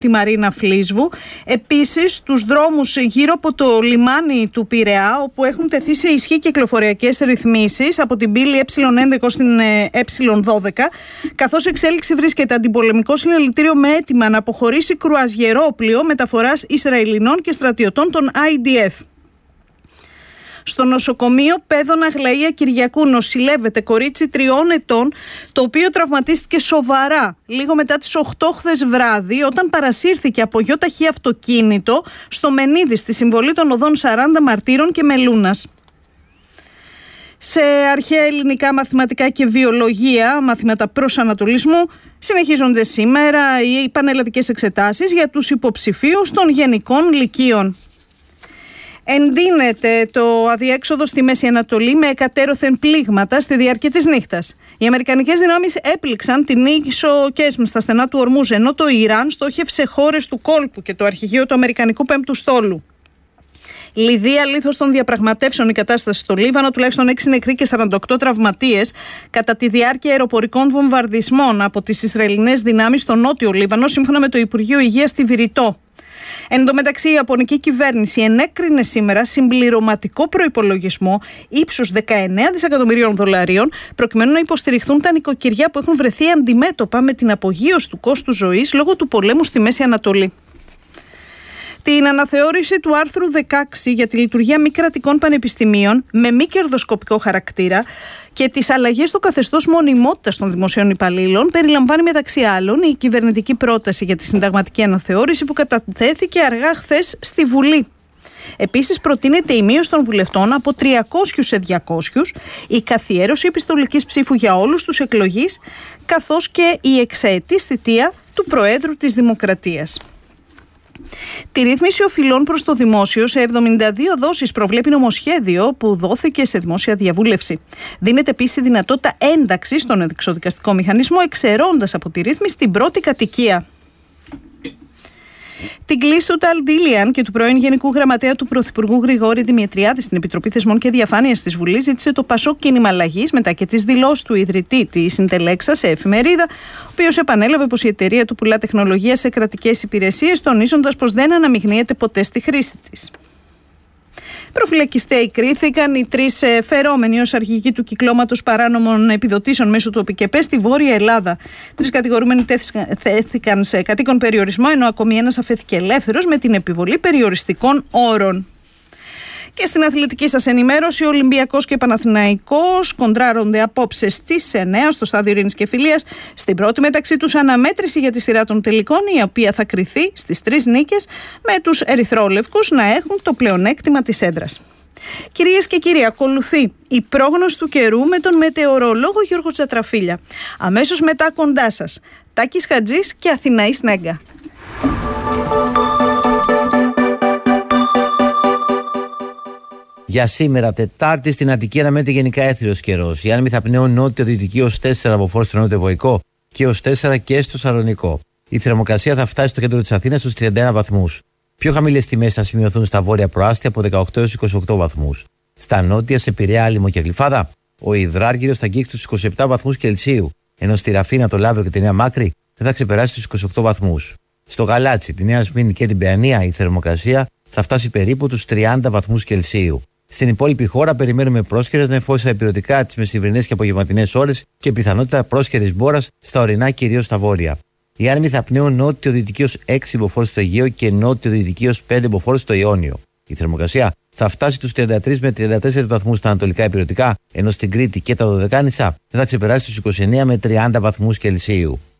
τη Μαρίνα Φλίσβου. Επίσης, στους δρόμους γύρω από το λιμάνι του Πειραιά, όπου έχουν τεθεί σε ισχύ κυκλοφοριακές ρυθμίσεις από την πύλη Ε11 ως την Ε12, καθώς εξέλιξη βρίσκεται αντιπολεμικό συλλαλητήριο με αίτημα να αποχωρήσει κρουαζιερόπλοιο μεταφοράς Ισραηλινών και στρατιωτών των IDF. Στο νοσοκομείο Πέδων Αγλαία Κυριακού νοσηλεύεται κορίτσι 3 ετών, το οποίο τραυματίστηκε σοβαρά λίγο μετά τις 8 χθες βράδυ, όταν παρασύρθηκε από γιοταχή αυτοκίνητο στο Μενίδη, στη συμβολή των οδών 40 Μαρτύρων και Μελούνας. Σε αρχαία ελληνικά, μαθηματικά και βιολογία, μαθήματα προσανατολισμού, συνεχίζονται σήμερα οι πανελλαδικές εξετάσεις για τους υποψηφίους των γενικών λυκείων. Εντείνεται το αδιέξοδο στη Μέση Ανατολή με εκατέρωθεν πλήγματα στη διάρκεια της νύχτας. Οι αμερικανικές δυνάμεις έπληξαν την ίσο Κέσμ στα στενά του Ορμούζ, ενώ το Ιράν στόχευσε χώρες του κόλπου και το αρχηγείο του Αμερικανικού Πέμπτου Στόλου. Λιδία λίθος των διαπραγματεύσεων η κατάσταση στο Λίβανο, τουλάχιστον 6 νεκροί και 48 τραυματίες κατά τη διάρκεια αεροπορικών βομβαρδισμών από τις Ισραηλινές δυνάμεις στο νότιο Λίβανο, σύμφωνα με το Υπουργείο Υγείας στη Βηρητό. Εν τω μεταξύ, η Ιαπωνική κυβέρνηση ενέκρινε σήμερα συμπληρωματικό προϋπολογισμό ύψους 19 δισεκατομμυρίων δολαρίων, προκειμένου να υποστηριχθούν τα νοικοκυριά που έχουν βρεθεί αντιμέτωπα με την απογείωση του κόστου ζωής λόγω του πολέμου στη Μέση Ανατολή. Την αναθεώρηση του άρθρου 16 για τη λειτουργία μη κρατικών πανεπιστημίων με μη κερδοσκοπικό χαρακτήρα και τις αλλαγές στο καθεστώς μονιμότητας των δημοσίων υπαλλήλων περιλαμβάνει μεταξύ άλλων η κυβερνητική πρόταση για τη συνταγματική αναθεώρηση που κατατέθηκε αργά χθες στη Βουλή. Επίσης, προτείνεται η μείωση των βουλευτών από 300 σε 200, η καθιέρωση επιστολικής ψήφου για όλους τους εκλογείς, καθώς και η εξαετής θητεία του Προέδρου της Δημοκρατίας. Τη ρύθμιση οφειλών προς το δημόσιο σε 72 δόσεις προβλέπει νομοσχέδιο που δόθηκε σε δημόσια διαβούλευση. Δίνεται επίσης δυνατότητα ένταξης στον εξοδικαστικό μηχανισμό, εξαιρώντας από τη ρύθμιση την πρώτη κατοικία. Την κλίση του Ταλ Ντίλιαν και του πρώην Γενικού Γραμματέα του Πρωθυπουργού Γρηγόρη Δημητριάδη στην Επιτροπή Θεσμών και Διαφάνειας της Βουλής ζήτησε το Πασόκ κίνημα αλλαγής μετά και τις δηλώσεις του ιδρυτή της Συντελέξα σε εφημερίδα, ο οποίος επανέλαβε πως η εταιρεία του πουλά τεχνολογία σε κρατικές υπηρεσίες, τονίζοντας πως δεν αναμειγνύεται ποτέ στη χρήση της. Προφυλακιστέοι κρίθηκαν οι 3 φερόμενοι ως αρχηγοί του κυκλώματος παράνομων επιδοτήσεων μέσω του ΟΠΚΕΠ στη Βόρεια Ελλάδα. 3 κατηγορούμενοι τέθηκαν σε κατοίκον περιορισμό, ενώ ακόμη ένας αφέθηκε ελεύθερος με την επιβολή περιοριστικών όρων. Και στην αθλητική σας ενημέρωση, ο Ολυμπιακός και Παναθηναϊκός κοντράρονται απόψε στις 9 στο στάδιο Ειρήνης και Φιλίας στην πρώτη μεταξύ τους αναμέτρηση για τη σειρά των τελικών, η οποία θα κριθεί στις 3 νίκες, με τους ερυθρόλευκους να έχουν το πλεονέκτημα της έδρας. Κυρίες και κύριοι, ακολουθεί η πρόγνωση του καιρού με τον μετεωρολόγο Γιώργο Τσατραφίλια. Αμέσως μετά κοντά σας, Τάκης Χατζής και Αθηναής Νέγκα. Για σήμερα, Τετάρτη, στην Αττική αναμένεται γενικά έθριος καιρός. Οι άνεμοι θα πνέουν νότιο-δυτική ως 4 από φόρτο στο νότιο-βορικό και ως 4 και στο Σαλονικό. Η θερμοκρασία θα φτάσει στο κέντρο της Αθήνας στους 31 βαθμούς. Πιο χαμηλές τιμές θα σημειωθούν στα βόρεια προάστια από 18 έως 28 βαθμούς. Στα νότια, σε Πειραιά, Άλυμο και Γλυφάδα, ο υδράργυρος θα αγγίξει τους 27 βαθμούς Κελσίου, ενώ στη Ραφίνα, το Λαύριο και τη Νέα Μάκρη δεν θα ξεπεράσει τους 28 βαθμούς. Στο Γαλάτσι, τη Νέα Σμύρνη και την Παιανία, η θερμοκρασία θα φτάσει περίπου τους 30 βαθμούς Κελσίου. Στην υπόλοιπη χώρα περιμένουμε πρόσχερες νεφώσεις στα υπηρετικά τις μεσημβρινές και απογευματινές ώρες και πιθανότητα πρόσχερης μπόρας στα ορεινά, κυρίως στα βόρεια. Οι άνεμοι θα πνέουν νότιο-δυτική ως 6 μποφόρ στο Αιγαίο και νότιο-δυτική ως 5 μποφόρ στο Ιόνιο. Η θερμοκρασία θα φτάσει τους 33 με 34 βαθμούς στα ανατολικά υπηρετικά, ενώ στην Κρήτη και τα Δωδεκάνησα δεν θα ξεπεράσει τους 29 με 30 βαθμούς Κελσίου.